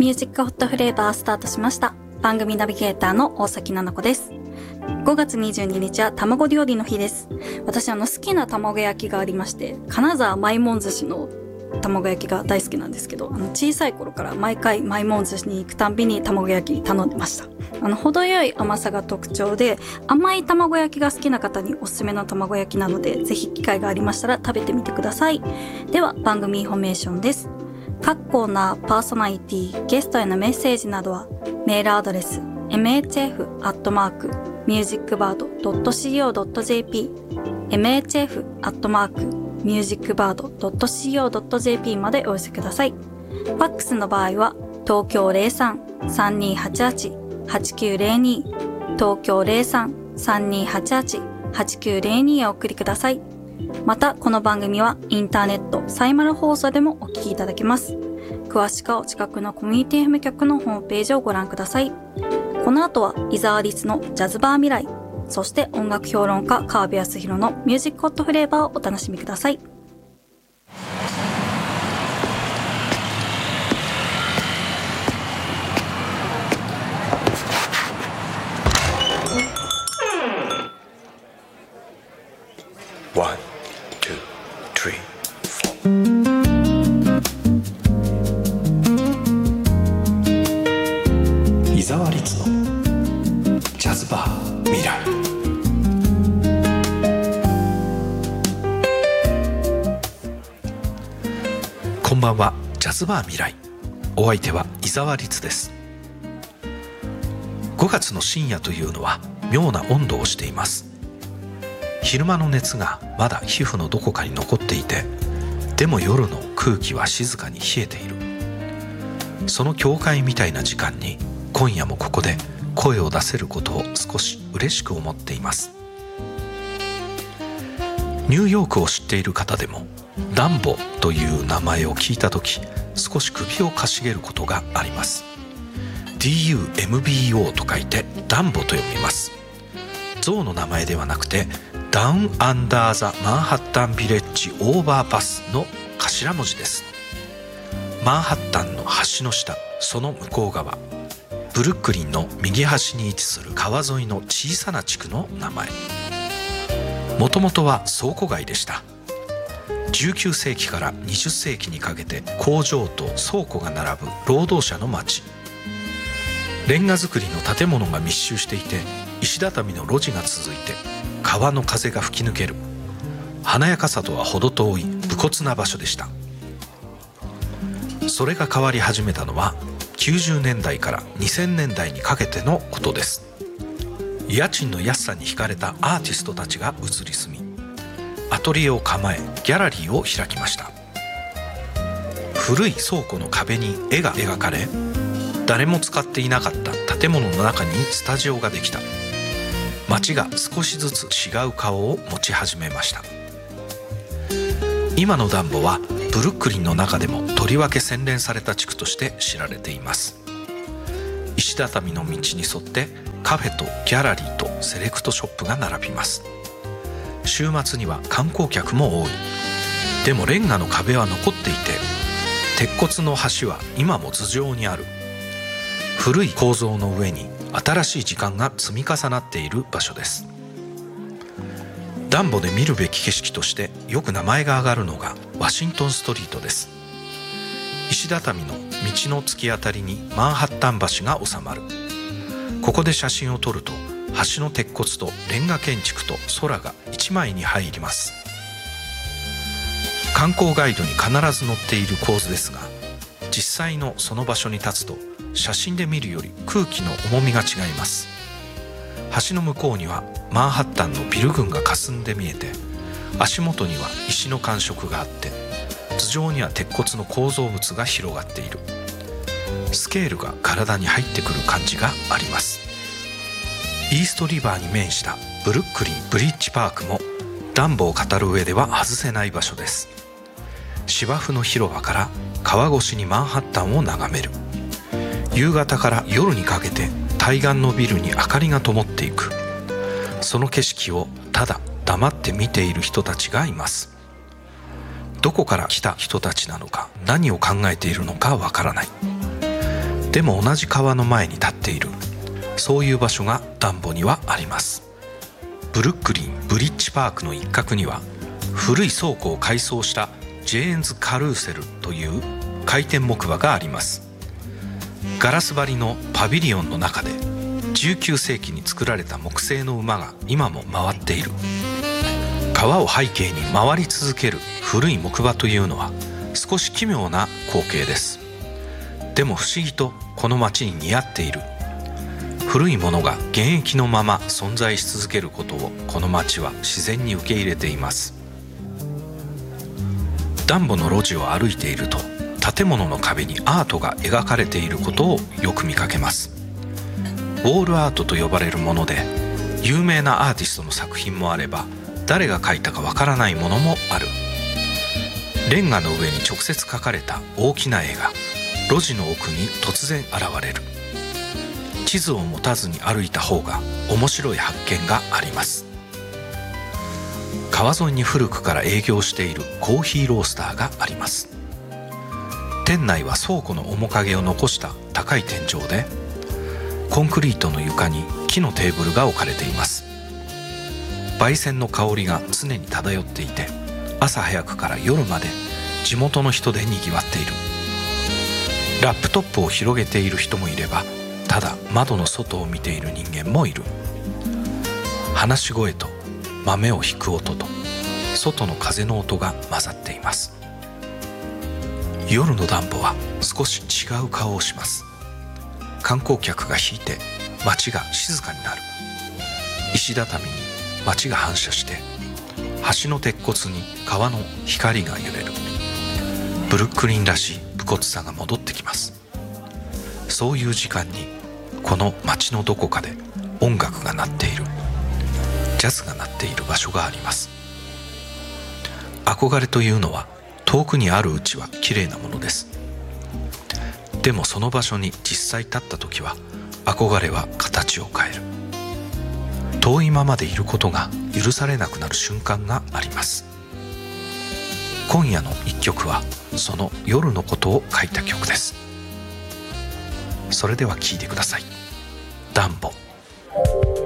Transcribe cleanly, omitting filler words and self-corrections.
ミュージックホットフレーバースタートしました。番組ナビゲーターの大崎奈々子です。5月22日は卵料理の日です。私好きな卵焼きがありまして、金沢まいもん寿司の卵焼きが大好きなんですけど、小さい頃から毎回まいもん寿司に行くたんびに卵焼き頼んでました。程よい甘さが特徴で、甘い卵焼きが好きな方におすすめの卵焼きなので、ぜひ機会がありましたら食べてみてください。では番組インフォメーションです。各コーナー、パーソナリティ、ゲストへのメッセージなどはメールアドレス mhf@musicbird.co.jp mhf@musicbird.co.jp までお寄せください。ファックスの場合は東京 03-3288-8902 東京 03-3288-8902 へお送りください。またこの番組はインターネットサイマル放送でもお聞きいただけます。詳しくはお近くのコミュニティ FM 局のホームページをご覧ください。この後は伊沢律のジャズバー未来、そして音楽評論家川辺康弘のミュージックホットフレーバーをお楽しみください。 One, two, three, four. 伊沢律のジャズバー未来。こんばんは。ジャズバー未来、お相手は伊沢律です。5月の深夜というのは妙な温度をしています。昼間の熱がまだ皮膚のどこかに残っていて、でも夜の空気は静かに冷えている。その境界みたいな時間に今夜もここで声を出せることを少し嬉しく思っています。ニューヨークを知っている方でもダンボという名前を聞いたとき、少し首をかしげることがあります。 DUMBO と書いてダンボと読みます。象の名前ではなくてダウンアンダーザマンハッタンビレッジオーバーパスの頭文字です。マンハッタンの橋の下、その向こう側、ブルックリンの右端に位置する川沿いの小さな地区の名前。もともとは倉庫街でした。19世紀から20世紀にかけて工場と倉庫が並ぶ労働者の町。レンガ造りの建物が密集していて、石畳の路地が続いて川の風が吹き抜ける、華やかさとは程遠い無骨な場所でした。それが変わり始めたのは90年代から2000年代にかけてのことです。家賃の安さに惹かれたアーティストたちが移り住み、アトリエを構えギャラリーを開きました。古い倉庫の壁に絵が描かれ、誰も使っていなかった建物の中にスタジオができた。街が少しずつ違う顔を持ち始めました。今のダンボはブルックリンの中でもとりわけ洗練された地区として知られています。石畳の道に沿ってカフェとギャラリーとセレクトショップが並びます。週末には観光客も多い。でもレンガの壁は残っていて、鉄骨の橋は今も頭上にある。古い構造の上に新しい時間が積み重なっている場所です。ダンボで見るべき景色としてよく名前が挙がるのがワシントンストリートです。石畳の道の突き当たりにマンハッタン橋が収まる。ここで写真を撮ると、橋の鉄骨とレンガ建築と空が一枚に入ります。観光ガイドに必ず載っている構図ですが、実際のその場所に立つと写真で見るより空気の重みが違います。橋の向こうにはマンハッタンのビル群が霞んで見えて、足元には石の感触があって、頭上には鉄骨の構造物が広がっている。スケールが体に入ってくる感じがあります。イーストリバーに面したブルックリンブリッジパークもダンボを語る上では外せない場所です。芝生の広場から川越しにマンハッタンを眺める。夕方から夜にかけて対岸のビルに明かりが灯っていく。その景色をただ黙って見ている人たちがいます。どこから来た人たちなのか、何を考えているのかわからない。 でも同じ川の前に立っている、そういう場所がダンボにはあります。ブルックリンブリッジパークの一角には古い倉庫を改装したジェーンズ・カルーセルという回転木馬があります。ガラス張りのパビリオンの中で19世紀に作られた木製の馬が今も回っている。川を背景に回り続ける古い木馬というのは少し奇妙な光景です。でも不思議とこの街に似合っている。古いものが現役のまま存在し続けることをこの街は自然に受け入れています。ダンボの路地を歩いていると建物の壁にアートが描かれていることをよく見かけます。ウォールアートと呼ばれるもので、有名なアーティストの作品もあれば誰が描いたかわからないものもある。レンガの上に直接描かれた大きな絵が路地の奥に突然現れる。地図を持たずに歩いた方が面白い発見があります。川沿いに古くから営業しているコーヒーロースターがあります。店内は倉庫の面影を残した高い天井で、コンクリートの床に木のテーブルが置かれています。焙煎の香りが常に漂っていて、朝早くから夜まで地元の人でにぎわっている。ラップトップを広げている人もいれば、ただ窓の外を見ている人間もいる。話し声と豆をひく音と外の風の音が混ざっています。夜のダンボは少し違う顔をします。観光客が引いて街が静かになる。石畳に街が反射して、橋の鉄骨に川の光が揺れる。ブルックリンらしい武骨さが戻ってきます。そういう時間にこの街のどこかで音楽が鳴っている、ジャズが鳴っている場所があります。憧れというのは遠くにあるうちは綺麗なものです。でもその場所に実際立った時は憧れは形を変える。遠いままでいることが許されなくなる瞬間があります。今夜の一曲はその夜のことを書いた曲です。それでは聴いてください。ダンボ。